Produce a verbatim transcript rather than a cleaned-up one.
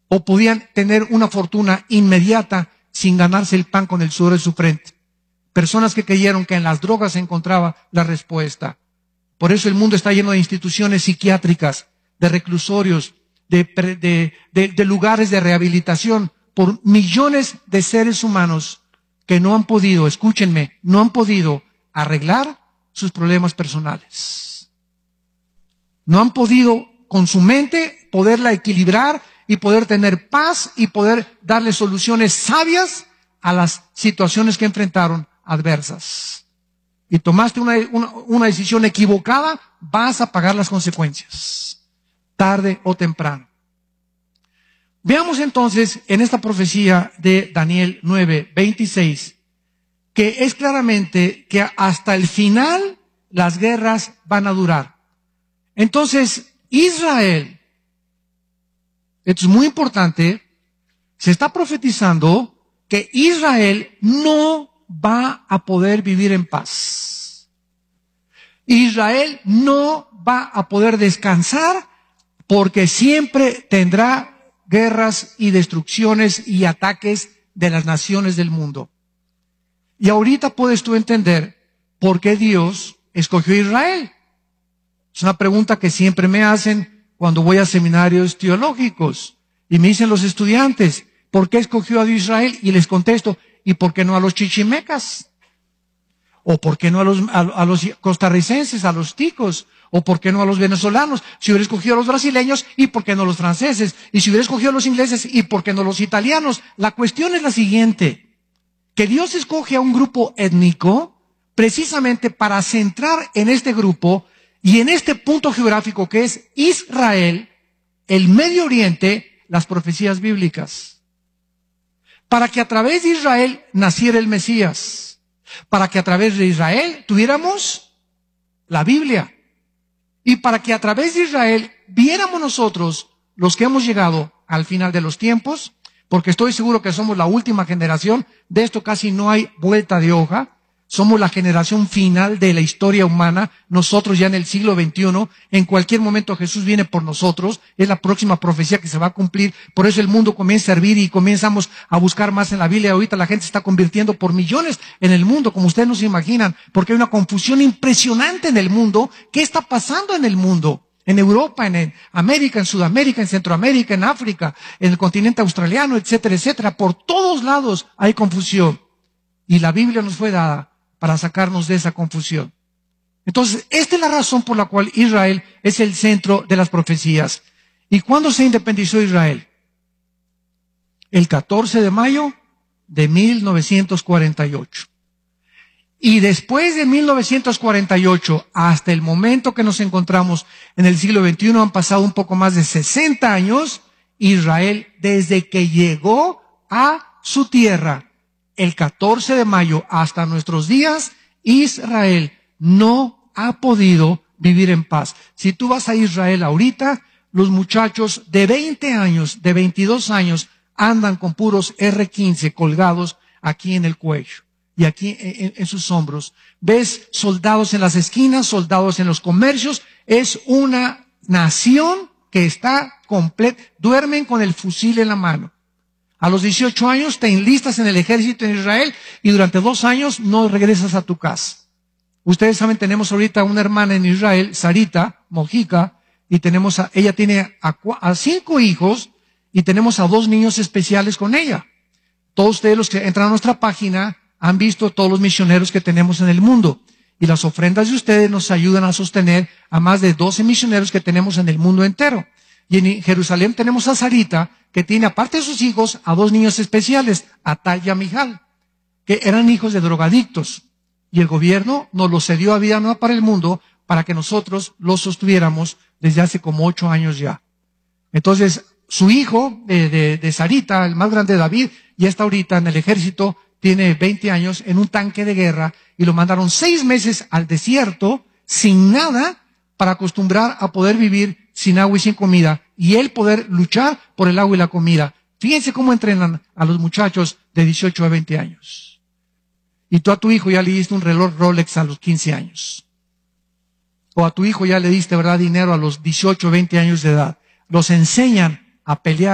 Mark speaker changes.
Speaker 1: o podían tener una fortuna inmediata sin ganarse el pan con el sudor de su frente. Personas que creyeron que en las drogas se encontraba la respuesta. Por eso el mundo está lleno de instituciones psiquiátricas, de reclusorios, de, de, de, de lugares de rehabilitación, por millones de seres humanos que no han podido, escúchenme, no han podido arreglar sus problemas personales. No han podido con su mente poderla equilibrar y poder tener paz y poder darle soluciones sabias a las situaciones que enfrentaron adversas. Y tomaste una, una, una decisión equivocada, vas a pagar las consecuencias, tarde o temprano. Veamos entonces en esta profecía de Daniel nueve veintiséis, que es claramente que hasta el final las guerras van a durar. Entonces, Israel, esto es muy importante, se está profetizando que Israel no va a poder vivir en paz. Israel no va a poder descansar porque siempre tendrá guerras y destrucciones y ataques de las naciones del mundo. Y ahorita puedes tú entender por qué Dios escogió a Israel. Es una pregunta que siempre me hacen cuando voy a seminarios teológicos y me dicen los estudiantes, ¿por qué escogió a Israel? Y les contesto, ¿y por qué no a los chichimecas? ¿O por qué no a los, a, a los costarricenses, a los ticos? ¿O por qué no a los venezolanos? Si hubiera escogido a los brasileños, ¿y por qué no a los franceses? Y si hubiera escogido a los ingleses, ¿y por qué no a los italianos? La cuestión es la siguiente, que Dios escoge a un grupo étnico precisamente para centrar en este grupo y en este punto geográfico que es Israel, el Medio Oriente, las profecías bíblicas. Para que a través de Israel naciera el Mesías. Para que a través de Israel tuviéramos la Biblia. Y para que a través de Israel viéramos nosotros, los que hemos llegado al final de los tiempos, porque estoy seguro que somos la última generación, de esto casi no hay vuelta de hoja, somos la generación final de la historia humana, nosotros ya en el siglo veintiuno, en cualquier momento Jesús viene por nosotros, es la próxima profecía que se va a cumplir, por eso el mundo comienza a hervir y comenzamos a buscar más en la Biblia. Ahorita la gente se está convirtiendo por millones en el mundo, como ustedes no se imaginan, porque hay una confusión impresionante en el mundo. ¿Qué está pasando en el mundo? En Europa, en América, en Sudamérica, en Centroamérica, en África, en el continente australiano, etcétera, etcétera. Por todos lados hay confusión. Y la Biblia nos fue dada para sacarnos de esa confusión. Entonces, esta es la razón por la cual Israel es el centro de las profecías. ¿Y cuándo se independizó Israel? El catorce de mayo de mil novecientos cuarenta y ocho. Y después de mil novecientos cuarenta y ocho, hasta el momento que nos encontramos en el siglo veintiuno, han pasado un poco más de sesenta años, Israel, desde que llegó a su tierra, el catorce de mayo hasta nuestros días, Israel no ha podido vivir en paz. Si tú vas a Israel ahorita, los muchachos de veinte años, de veintidós años, andan con puros erre quince colgados aquí en el cuello y aquí en, en sus hombros. Ves soldados en las esquinas, soldados en los comercios. Es una nación que está completa. Duermen con el fusil en la mano. A los dieciocho años te enlistas en el ejército en Israel y durante dos años no regresas a tu casa. Ustedes saben, tenemos ahorita una hermana en Israel, Sarita Mojica, y tenemos a, ella tiene a, a cinco hijos y tenemos a dos niños especiales con ella. Todos ustedes los que entran a nuestra página han visto todos los misioneros que tenemos en el mundo. Y las ofrendas de ustedes nos ayudan a sostener a más de doce misioneros que tenemos en el mundo entero. Y en Jerusalén tenemos a Sarita, que tiene aparte de sus hijos a dos niños especiales, a Tal y a Mijal, que eran hijos de drogadictos. Y el gobierno nos los cedió a Vida Nueva para el Mundo para que nosotros los sostuviéramos desde hace como ocho años ya. Entonces, su hijo de, de, de Sarita, el más grande David, ya está ahorita en el ejército, tiene veinte años, en un tanque de guerra, y lo mandaron seis meses al desierto, sin nada, para acostumbrar a poder vivir sin agua y sin comida, y él poder luchar por el agua y la comida. Fíjense cómo entrenan a los muchachos de dieciocho a veinte años. Y tú a tu hijo ya le diste un reloj Rolex a los quince años. O a tu hijo ya le diste, ¿verdad?, dinero a los dieciocho, veinte años de edad. Los enseñan a pelear